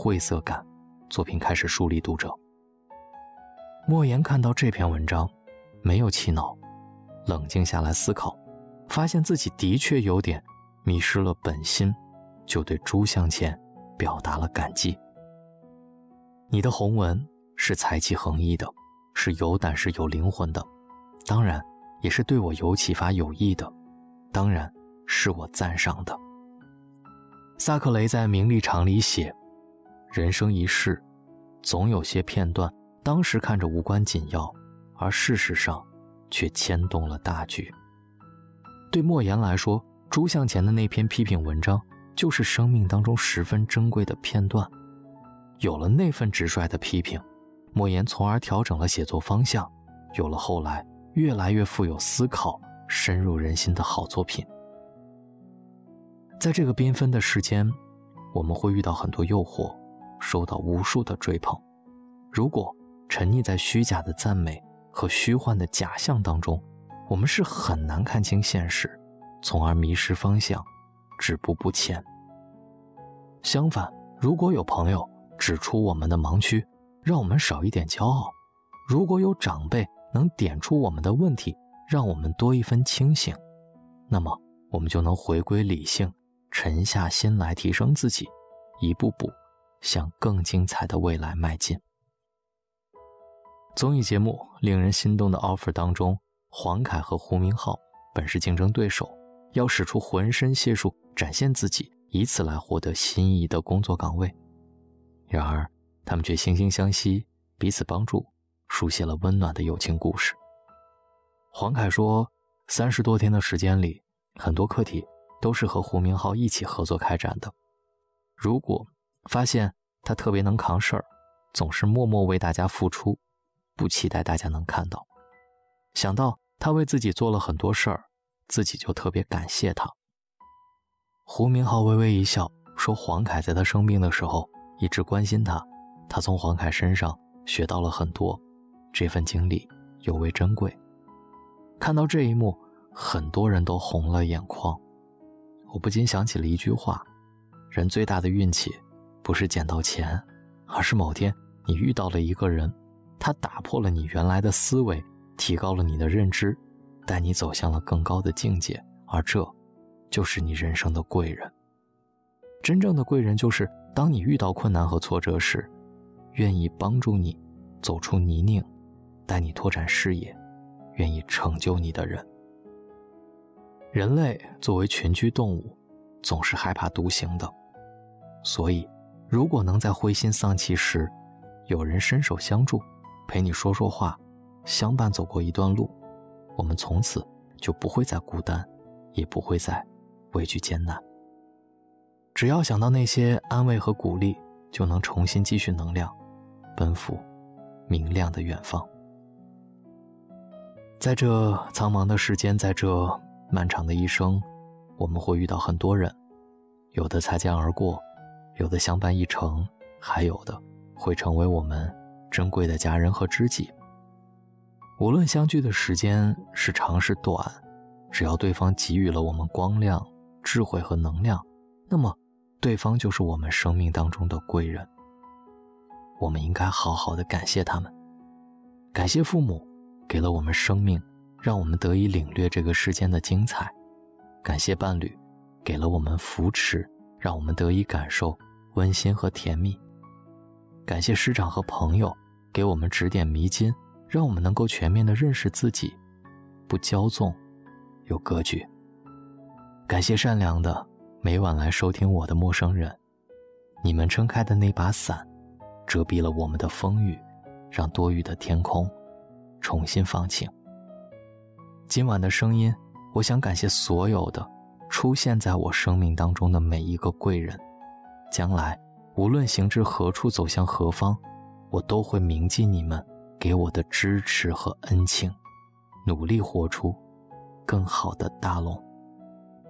晦涩感，作品开始疏离读者。莫言看到这篇文章，没有气恼，冷静下来思考，发现自己的确有点迷失了本心，就对朱向前表达了感激。你的宏文是才气横溢的，是有胆识有灵魂的，当然也是对我有启发有益的，当然是我赞赏的。萨克雷在《名利场》里写，人生一世，总有些片段当时看着无关紧要，而事实上却牵动了大局。对莫言来说，朱向前的那篇批评文章就是生命当中十分珍贵的片段。有了那份直率的批评，莫言从而调整了写作方向，有了后来越来越富有思考、深入人心的好作品。在这个缤纷的世间，我们会遇到很多诱惑，受到无数的追捧。如果沉溺在虚假的赞美和虚幻的假象当中，我们是很难看清现实，从而迷失方向，止步不前。相反，如果有朋友指出我们的盲区，让我们少一点骄傲；如果有长辈能点出我们的问题，让我们多一分清醒，那么我们就能回归理性，沉下心来提升自己，一步步向更精彩的未来迈进。综艺节目令人心动的 offer 当中，黄凯和胡明昊本是竞争对手，要使出浑身解数展现自己，以此来获得心仪的工作岗位。然而他们却惺惺相惜，彼此帮助，书写了温暖的友情故事。黄凯说，30多天的时间里，很多课题都是和胡明昊一起合作开展的。如果发现他特别能扛事儿，总是默默为大家付出，不期待大家能看到。想到他为自己做了很多事儿，自己就特别感谢他。胡明昊微微一笑，说黄凯在他生病的时候一直关心他，他从黄凯身上学到了很多，这份经历尤为珍贵。看到这一幕，很多人都红了眼眶。我不禁想起了一句话，人最大的运气不是捡到钱，而是某天你遇到了一个人，他打破了你原来的思维，提高了你的认知，带你走向了更高的境界，而这就是你人生的贵人。真正的贵人就是当你遇到困难和挫折时，愿意帮助你走出泥泞，带你拓展视野，愿意成就你的人。人类作为群居动物，总是害怕独行的，所以如果能在灰心丧气时，有人伸手相助，陪你说说话，相伴走过一段路，我们从此就不会再孤单，也不会再畏惧艰难。只要想到那些安慰和鼓励，就能重新积蓄能量，奔赴明亮的远方。在这苍茫的世间，在这漫长的一生，我们会遇到很多人，有的擦肩而过，有的相伴一程，还有的会成为我们珍贵的家人和知己。无论相聚的时间是长是短，只要对方给予了我们光亮、智慧和能量，那么对方就是我们生命当中的贵人。我们应该好好的感谢他们。感谢父母给了我们生命，让我们得以领略这个世间的精彩。感谢伴侣给了我们扶持，让我们得以感受温馨和甜蜜。感谢师长和朋友给我们指点迷津，让我们能够全面地认识自己，不骄纵又格局。感谢善良的每晚来收听我的陌生人，你们撑开的那把伞遮蔽了我们的风雨，让多雨的天空重新放晴。今晚的声音，我想感谢所有的出现在我生命当中的每一个贵人。将来无论行至何处，走向何方，我都会铭记你们给我的支持和恩情，努力活出更好的大龙。